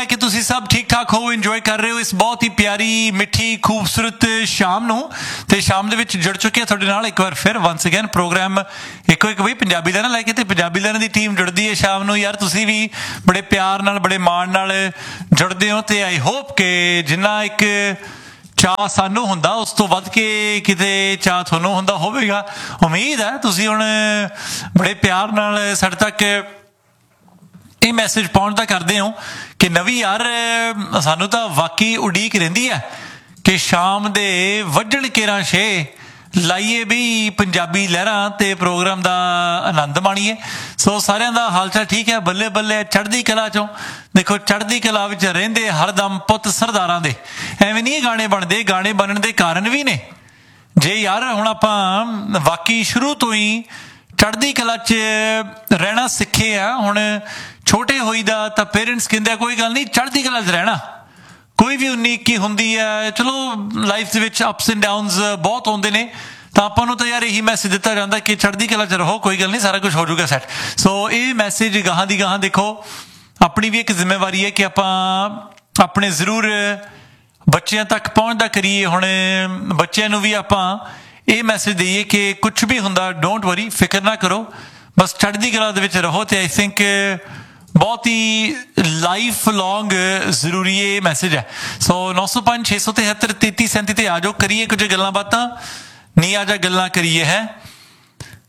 कि तुसी सब ठीक ठाक हो, इंजॉय कर रहे हो इस बहुत ही प्यारी मिठी खूबसूरत शाम ਨੂੰ ਤੇ ਸ਼ਾਮ ਦੇ ਵਿੱਚ ਜੁੜ ਚੁੱਕੇ ਆ ਤੁਹਾਡੇ ਨਾਲ ਇੱਕ ਵਾਰ ਫਿਰ ਵਨਸ ਅਗੇਨ ਪ੍ਰੋਗਰਾਮ ਇੱਕੋ ਇੱਕ ਵੀ ਪੰਜਾਬੀ ਲਹਿਰਾਂ ਲੈ ਕੇ ਤੇ ਪੰਜਾਬੀ ਲਹਿਰਾਂ ਦੀ ਟੀਮ ਜੁੜਦੀ ਹੈ ਸ਼ਾਮ ਨੂੰ। ਯਾਰ ਤੁਸੀਂ ਵੀ ਬੜੇ ਪਿਆਰ ਨਾਲ ਬੜੇ ਮਾਣ ਨਾਲ ਜੁੜਦੇ ਹੋ ਤੇ ਆਈ ਹੋਪ ਕਿ ਜਿੰਨਾ ਇੱਕ ਚਾਅ ਸਾਨੂੰ ਹੁੰਦਾ ਉਸ ਤੋਂ ਵੱਧ ਕੇ ਕਿਤੇ ਚਾਅ ਤੁਹਾਨੂੰ ਹੁੰਦਾ ਹੋਵੇਗਾ। ਉਮੀਦ ਹੈ ਤੁਸੀਂ ਹੁਣ ਬੜੇ ਪਿਆਰ ਨਾਲ ਸਾਡੇ ਤੱਕ ਇਹ ਮੈਸੇਜ ਪਹੁੰਚਦਾ ਕਰਦੇ ਹੋ ਕਿ ਨਵੀਂ ਯਾਰ ਸਾਨੂੰ ਤਾਂ ਵਾਕਈ ਉਡੀਕ ਰਹਿੰਦੀ ਹੈ ਕਿ ਸ਼ਾਮ ਦੇ ਵੱਜਣ ਕੇਰਾਂ 6 ਲਾਈਏ ਵੀ ਪੰਜਾਬੀ ਲਹਿਰਾਂ ਤੇ ਪ੍ਰੋਗਰਾਮ ਦਾ ਆਨੰਦ ਮਾਣੀਏ। ਸੋ ਸਾਰਿਆਂ ਦਾ ਹਾਲ ਚਾਲ ਠੀਕ ਹੈ, ਬੱਲੇ ਬੱਲੇ ਚੜ੍ਹਦੀ ਕਲਾ ਚੋਂ। ਦੇਖੋ ਚੜ੍ਹਦੀ ਕਲਾ ਵਿੱਚ ਰਹਿੰਦੇ ਹਰਦਮ ਪੁੱਤ ਸਰਦਾਰਾਂ ਦੇ, ਐਵੇਂ ਨਹੀਂ ਗਾਣੇ ਬਣਦੇ, ਗਾਣੇ ਬਣਨ ਦੇ ਕਾਰਨ ਵੀ ਨੇ। ਜੇ ਯਾਰ ਹੁਣ ਆਪਾਂ ਵਾਕਈ ਸ਼ੁਰੂ ਤੋਂ ਹੀ ਚੜ੍ਹਦੀ ਕਲਾ 'ਚ ਰਹਿਣਾ ਸਿੱਖੇ ਆ, ਹੁਣ ਛੋਟੇ ਹੋਈਦਾ ਤਾਂ ਪੇਰੈਂਟਸ ਕਹਿੰਦੇ ਆ ਕੋਈ ਗੱਲ ਨਹੀਂ ਚੜ੍ਹਦੀ ਕਲਾ 'ਚ ਰਹਿਣਾ, ਕੋਈ ਵੀ 19-21 ਹੁੰਦੀ ਹੈ, ਚਲੋ ਲਾਈਫ ਦੇ ਵਿੱਚ ਅਪਸ ਐਂਡ ਡਾਊਨਸ ਬਹੁਤ ਆਉਂਦੇ ਨੇ, ਤਾਂ ਆਪਾਂ ਨੂੰ ਤਾਂ ਯਾਰ ਇਹੀ ਮੈਸੇਜ ਦਿੱਤਾ ਜਾਂਦਾ ਕਿ ਚੜ੍ਹਦੀ ਕਲਾ 'ਚ ਰਹੋ, ਕੋਈ ਗੱਲ ਨਹੀਂ ਸਾਰਾ ਕੁਝ ਹੋ ਜਾਊਗਾ ਸੈੱਟ। ਸੋ ਇਹ ਮੈਸੇਜ ਗਾਹਾਂ ਦੀ ਗਾਹਾਂ ਦੇਖੋ ਆਪਣੀ ਵੀ ਇੱਕ ਜ਼ਿੰਮੇਵਾਰੀ ਹੈ ਕਿ ਆਪਾਂ ਆਪਣੇ ਜ਼ਰੂਰ ਬੱਚਿਆਂ ਤੱਕ ਪਹੁੰਚਦਾ ਕਰੀਏ। ਹੁਣ ਬੱਚਿਆਂ ਨੂੰ ਵੀ ਆਪਾਂ ਇਹ ਮੈਸੇਜ ਦੇਈਏ ਕਿ ਕੁਛ ਵੀ ਹੁੰਦਾ ਡੋਂਟ ਵਰੀ, ਫਿਕਰ ਨਾ ਕਰੋ, ਬਸ ਚੜ੍ਹਦੀ ਕਲਾ ਦੇ ਵਿੱਚ ਰਹੋ। ਤੇ ਆਈ ਥਿੰਕ ਬਹੁਤ ਹੀ ਲਾਈਫ ਲੌਂਗ ਜ਼ਰੂਰੀ ਇਹ ਮੈਸੇਜ ਹੈ। ਸੋ 905 673 3337 ਤੇ ਆ ਜਾਓ, ਕਰੀਏ ਕੁਝ ਗੱਲਾਂ ਬਾਤਾਂ, ਨਹੀਂ ਆ ਜਾ ਗੱਲਾਂ ਕਰੀਏ ਹੈ।